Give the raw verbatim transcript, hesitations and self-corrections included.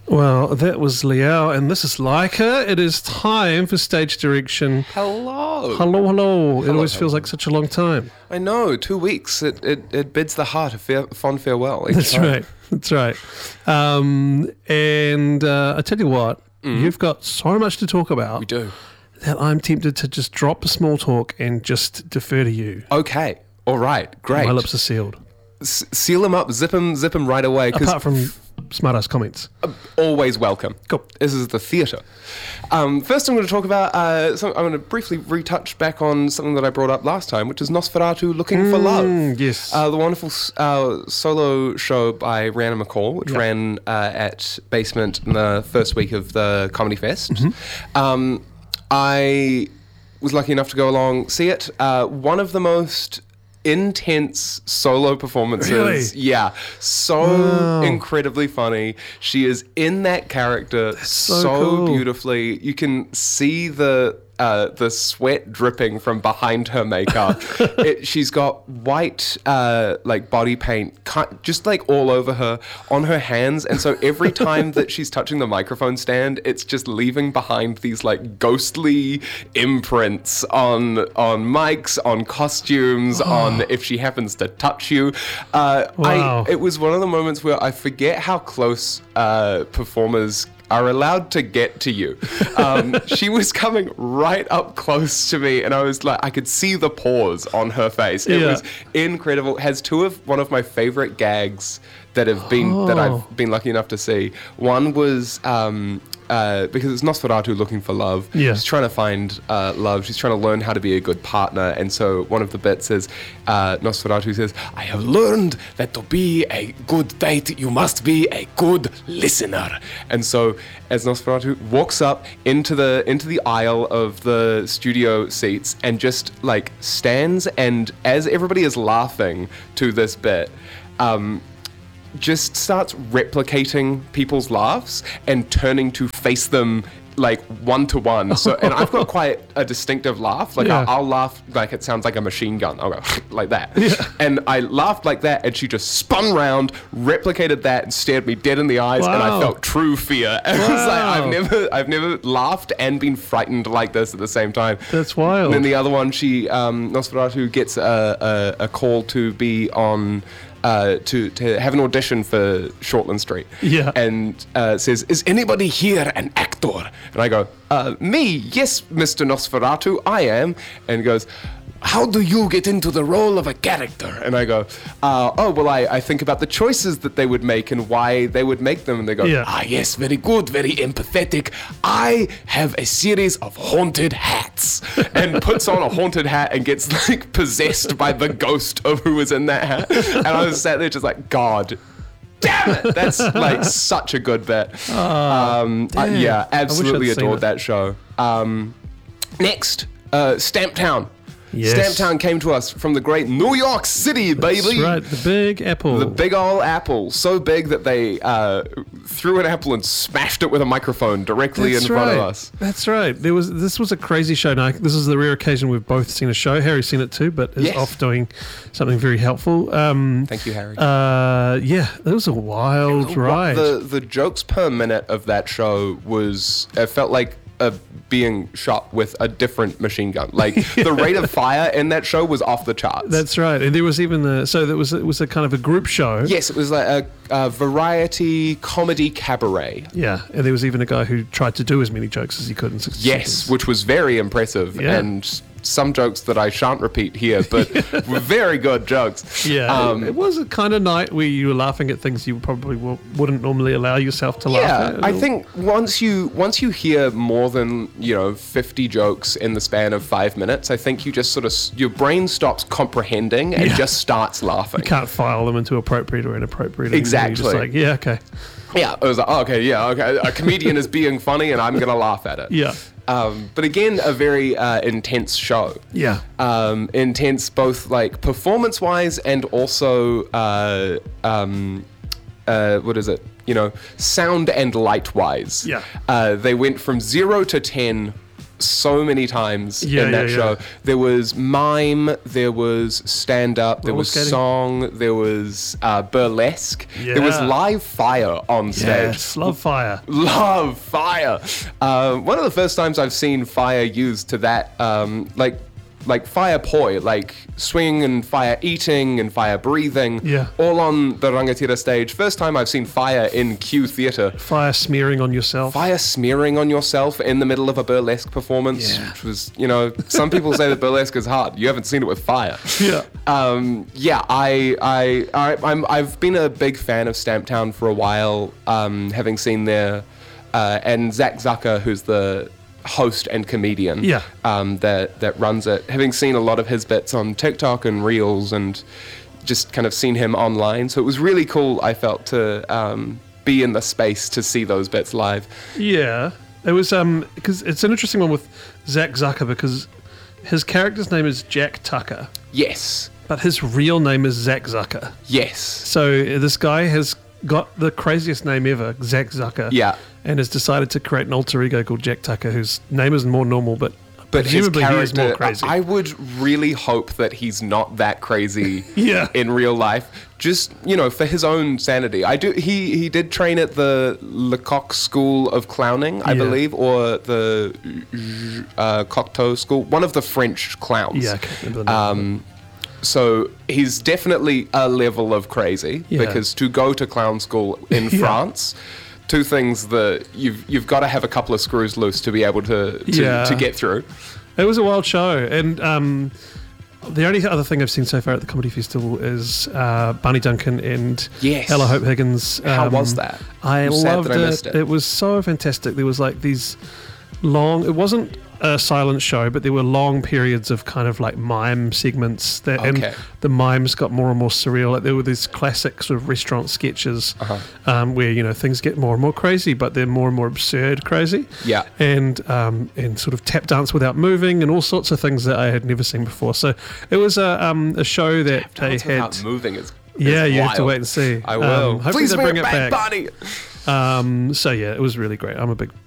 Well, that was Liao, and this is Leica. It is time for stage direction. Hello. Hello, hello. It Hello, always feels hello. like such a long time. I know, two weeks. It it, it bids the heart a fair, fond farewell. each That's time. right. That's right. Um, and uh, I tell you what, Mm. you've got so much to talk about We do. that I'm tempted to just drop the small talk and just defer to you. Okay. All right. Great. My lips are sealed. S- seal them up. Zip them. Zip them right away. Because Apart from smart-ass comments. always welcome. Cool. This is the theatre. Um, first, I'm going to talk about. Uh, some, I'm going to briefly retouch back on something that I brought up last time, which is Nosferatu Looking for Love. Mm, yes. Uh, the wonderful uh, solo show by Rhiannon McCall, which Yep. ran uh, at Basement in the first week of the Comedy Fest. Mm-hmm. Um, I was lucky enough to go along, see it. Uh, one of the most intense solo performances. Really? Yeah. So Wow. incredibly funny. She is in that character so so, cool. beautifully. You can see the uh, the sweat dripping from behind her makeup. it, she's got white uh, like body paint ki- just like all over her, on her hands, and so every time that she's touching the microphone stand, it's just leaving behind these like ghostly imprints on on mics, on costumes, on if she happens to touch you. Uh, Wow. I, it was one of the moments where I forget how close uh, performers are allowed to get to you. Um, she was coming right up close to me, and I was like, I could see the pause on her face. It Yeah. was incredible. Has two of one of my favorite gags that have been that Oh. I've been lucky enough to see. One was um, uh, because it's Nosferatu looking for love. Yeah. She's trying to find uh, love. She's trying to learn how to be a good partner. And so one of the bits is uh, Nosferatu says, I have learned that to be a good date, you must be a good listener. And so as Nosferatu walks up into the into the aisle of the studio seats and just like stands, and as everybody is laughing to this bit, um, just starts replicating people's laughs and turning to face them like one to one. So, and I've got quite a distinctive laugh. Like Yeah. I'll, I'll laugh like it sounds like a machine gun. I'll go like that. Yeah. And I laughed like that, and she just spun round, replicated that, and stared me dead in the eyes, and I Wow. felt true fear. And I was like, Wow. I've never, I've never laughed and been frightened like this at the same time. That's wild. And then the other one, she um, Nosferatu gets a, a, a call to be on. Uh, to, to have an audition for Shortland Street. Yeah. And uh, says, is anybody here an actor? And I go, uh, me, yes, Mister Nosferatu, I am. And he goes, how do you get into the role of a character? And I go, uh, oh, well, I, I think about the choices that they would make and why they would make them. And they go, Yeah. ah, yes, very good, very empathetic. I have a series of haunted hats. And puts on a haunted hat and gets like possessed by the ghost of who was in that hat. And I was sat there just like, God damn it. That's like such a good bit. um, I- damn. yeah, I wish I'd absolutely seen adored it. that show. Um, next, uh, Stamptown. Yes. Stamptown came to us from the great New York City, baby. That's right, the Big Apple. The big ol' apple, so big that they uh, threw an apple and smashed it with a microphone directly That's in front right. of us. That's right. There was this was a crazy show. Now, this is the rare occasion we've both seen a show. Harry's seen it too, but is Yes. off doing something very helpful. Um, Thank you, Harry. uh, yeah, it was a wild ride. The the jokes per minute of that show was it felt like a being shot with a different machine gun. Like the rate of fire in that show was off the charts. That's right. And there was even the so there was it was a kind of a group show. yes, it was like a, a variety comedy cabaret. Yeah, and there was even a guy who tried to do as many jokes as he could in sixty Yes, seconds. which was very impressive, Yeah. and some jokes that I shan't repeat here, but were very good jokes. Yeah, Um, it, it was a kind of night where you were laughing at things you probably w- wouldn't normally allow yourself to laugh Yeah, at. I think once you once you hear more than you know fifty jokes in the span of five minutes, I think you just sort of s- your brain stops comprehending and Yeah. just starts laughing. you can't file them into appropriate or inappropriate. anymore. You're just Exactly. like, yeah, okay. Yeah, I was like, oh, okay, yeah, okay. A comedian is being funny, and I'm gonna laugh at it. Yeah. Um, but again, a very uh, intense show. Yeah. Um, intense both like performance wise and also uh, um, uh, what is it? You know, sound and light wise. Yeah. Uh, they went from zero to ten so many times Yeah, in that yeah, show. yeah. There was mime, there was stand-up, there Roller was skating. song, there was uh, burlesque, there was Yeah. live fire on stage. Yes, love fire. Love fire. Uh, one of the first times I've seen fire used to that, um, like like fire poi, like swinging and fire eating and fire breathing, Yeah. all on the Rangatira stage. First time I've seen fire in Q Theatre. Fire smearing on yourself. Fire smearing on yourself in the middle of a burlesque performance, Yeah. which was, you know, some people say that burlesque is hard. You haven't seen it with fire. Yeah. Um, yeah, I, I, I, I'm, I've been a big fan of Stamptown for a while, um, having seen their, uh, and Zach Zucker, who's the host and comedian Yeah. um, that, that runs it, having seen a lot of his bits on TikTok and Reels and just kind of seen him online. So it was really cool, I felt, to um, be in the space to see those bits live. Yeah, it was um because it's an interesting one with Zach Zucker because his character's name is Jack Tucker, Yes, but his real name is Zach Zucker. yes, So uh, this guy has got the craziest name ever, Zach Zucker. yeah. And has decided to create an alter ego called Jack Tucker, whose name is more normal, but But his presumably he is character, more crazy. I would really hope that he's not that crazy Yeah. in real life. Just, you know, for his own sanity. I do. He he did train at the Lecoq School of Clowning, I Yeah. believe, or the uh, Cocteau School, one of the French clowns. Yeah, I can't remember the name. Um, so he's definitely a level of crazy Yeah. because to go to clown school in Yeah. France. Two things that you've you've got to have a couple of screws loose to be able to to, Yeah. to get through. It was a wild show, and um, the only other thing I've seen so far at the Comedy Festival is uh, Barney Duncan and Yes. Ella Hope Higgins. How Um, was that? I I'm sad loved that I it. missed it. It was so fantastic. There was like these long. It wasn't a silent show, but there were long periods of kind of like mime segments that, Okay. and the mimes got more and more surreal. Like there were these classic sort of restaurant sketches Uh-huh. um, where you know things get more and more crazy, but they're more and more absurd crazy. Yeah. and um, and sort of tap dance without moving and all sorts of things that I had never seen before. So it was a um, a show that they Dance had. without moving is Yeah, is you have to wild. wait and see. I will. Um, hopefully Please they bring it back. Barney. Um, so yeah, it was really great. I'm a big